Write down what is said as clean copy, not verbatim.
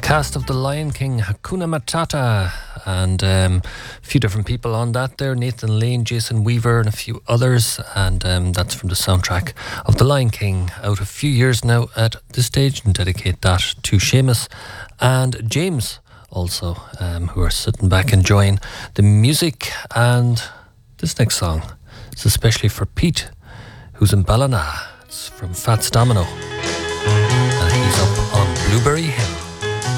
cast of The Lion King, Hakuna Matata, and a few different people on that there, Nathan Lane, Jason Weaver and a few others, and that's from the soundtrack of The Lion King, out a few years now at this stage, and dedicate that to Seamus and James also, who are sitting back enjoying the music. And this next song is especially for Pete, who's in Ballina. It's from Fats Domino, and he's up on Blueberry Hill.